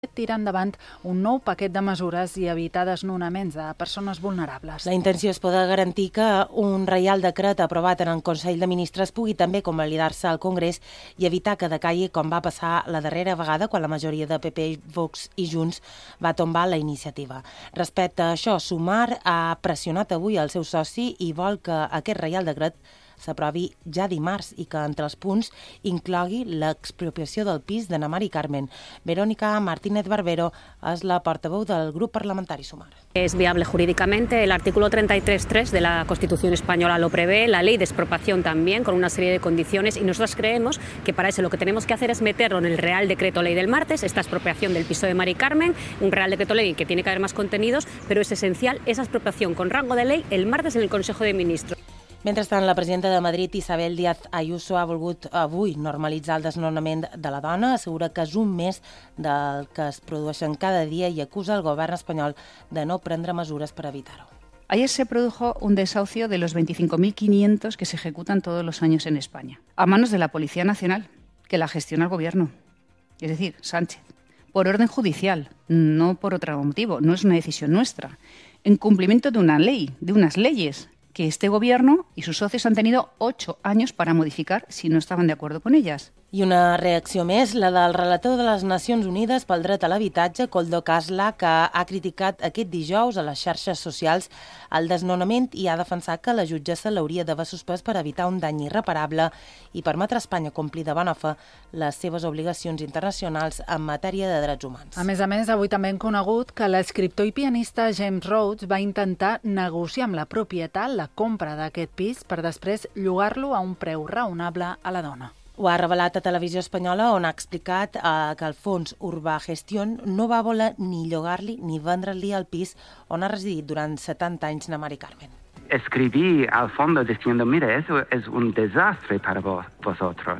tirar endavant un nou paquet de mesures i evitar desnonaments de persones vulnerables. La intenció és poder garantir que un reial decret aprovat en el Consell de Ministres pugui també convalidar-se al Congrés i evitar que decaigui com va passar la darrera vegada quan la majoria de PP, Vox i Junts va tombar la iniciativa. Respecte a això, Sumar ha pressionat avui el seu soci i vol que aquest reial decret s'aprovi ja dimarts i que entre els punts inclogui l'expropiació del pis d'Anna Mari Carmen. Verónica Martínez Barbero és la portaveu del grup parlamentari Sumar. Es viable jurídicamente, el artículo 33.3 de la Constitución española lo prevé, la ley de expropiación también, con una serie de condiciones, y nosotros creemos que para eso lo que tenemos que hacer es meterlo en el Real Decreto Ley del martes, esta expropiación del piso de Mari Carmen, un Real Decreto Ley que tiene que haber más contenidos, pero es esencial esa expropiación con rango de ley el martes en el Consejo de Ministros. Mentrestant, la presidenta de Madrid, Isabel Díaz Ayuso, ha volgut avui normalitzar el desnonament de la dona, assegura que és un més del que es produeixen cada dia i acusa el govern espanyol de no prendre mesures per evitar-ho. Ayer se produjo un desahucio de los 25.500 que se ejecutan todos los años en España, a manos de la Policía Nacional, que la gestiona el Gobierno, es decir, Sánchez, por orden judicial, no por otro motivo, no es una decisión nuestra, en cumplimiento de una ley, de unas leyes que este Gobierno y sus socios han tenido 8 años para modificar si no estaban de acuerdo con ellas. I una reacció més, la del relator de les Nacions Unides pel dret a l'habitatge, Koldo Kasla, que ha criticat aquest dijous a les xarxes socials el desnonament i ha defensat que la jutgessa l'hauria d'haver suspès per evitar un dany irreparable i permetre a Espanya complir de bona fe les seves obligacions internacionals en matèria de drets humans. A més, avui també hem conegut que l'escriptor i pianista James Rhodes va intentar negociar amb la propietat la compra d'aquest pis per després llogar-lo a un preu raonable a la dona. Ho ha revelat a Televisió Espanyola, on ha explicat que el fons Urbà Gestión no va voler ni llogar-li ni vendre-li el pis on ha residit durant 70 anys na Mari Carmen. Escribí al fondo diciendo, mira, eso es un desastre para vosotros.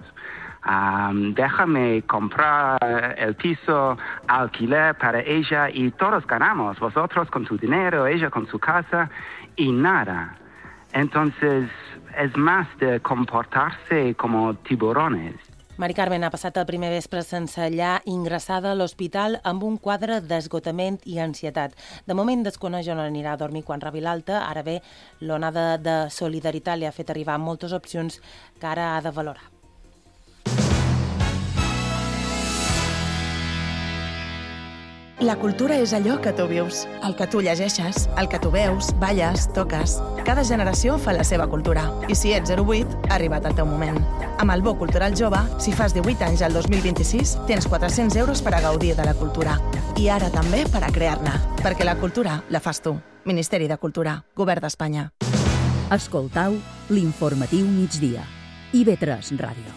Déjame comprar el piso, alquiler para ella y todos ganamos, vosotros con su dinero, ella con su casa y nada. Entonces, és més de comportar-se com tiburones. Mari Carmen ha passat el primer vespre sense llar, ingressada a l'hospital amb un quadre d'esgotament i ansietat. De moment desconeix on anirà a dormir quan rebi l'alta. Ara bé, l'onada de solidaritat li ha fet arribar moltes opcions que ara ha de valorar. La cultura és allò que tu vius, el que tu llegeixes, el que tu veus, balles, toques. Cada generació fa la seva cultura. I si ets 08, ha arribat el teu moment. Amb el Bo Cultural Jove, si fas 18 anys al 2026, tens 400 euros per a gaudir de la cultura. I ara també per a crear-ne. Perquè la cultura la fas tu. Ministeri de Cultura, Govern d'Espanya. Escoltau l'informatiu migdia. IB3 Ràdio.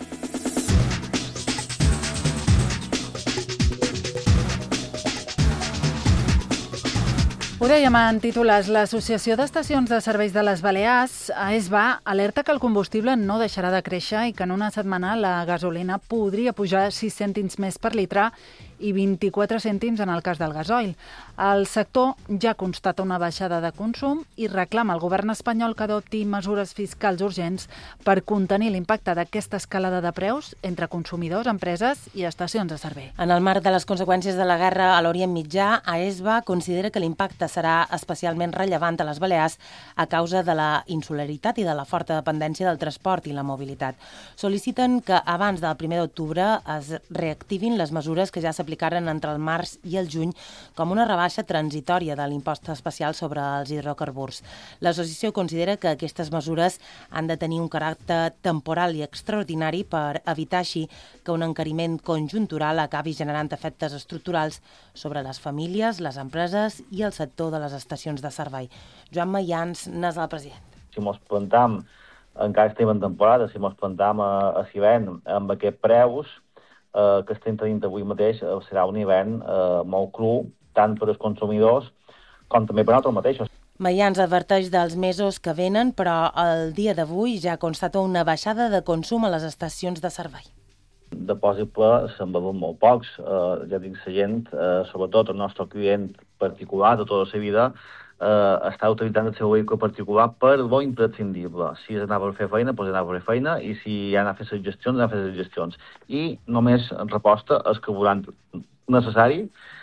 Ho dèiem en titulars, l'Associació d'Estacions de Serveis de les Balears, AESBA, alerta que el combustible no deixarà de créixer i que en una setmana la gasolina podria pujar 6 cèntims més per litre i 24 cèntims en el cas del gasoil. El sector ja constata una baixada de consum i reclama al govern espanyol que adopti mesures fiscals urgents per contenir l'impacte d'aquesta escalada de preus entre consumidors, empreses i estacions de servei. En el marc de les conseqüències de la guerra a l'Orient Mitjà, AESBA considera que l'impacte serà especialment rellevant a les Balears a causa de la insularitat i de la forta dependència del transport i la mobilitat. Sol·liciten que abans del 1 d'octubre es reactivin les mesures que ja s'aplicaren entre el març i el juny com una rebaixa transitòria de l'impost especial sobre els hidrocarburs. L'associació considera que aquestes mesures han de tenir un caràcter temporal i extraordinari per evitar així que un encariment conjuntural acabi generant efectes estructurals sobre les famílies, les empreses i el sector de les estacions de servei. Joan Mayans n'és el president. Si mos plantam, encara estem en temporada, si mos plantam a l'hivern amb aquests preus que estem tenint avui mateix, serà un hivern molt cru, tant per als consumidors com també per nosaltres mateixos. Mayans adverteix dels mesos que venen, però el dia d'avui ja constata una baixada de consum a les estacions de servei. De possible se'n beuen molt pocs. Ja dic, la gent, sobretot el nostre client particular de tota la vida, està utilitzant el seu vehicle particular per lo imprescindible. Si és anar per fer feina, doncs anar per fer feina, i si ha d'anar a fer les gestions, anar a fer les gestions. I només reposta el carburant necessari